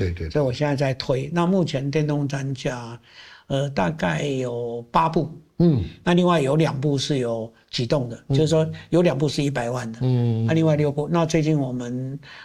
对对。 所以我现在在推。那目前电动担架，大概有8部，那另外有2部是有启动的，就是说有2部是100万的，那另外6部，那最近我们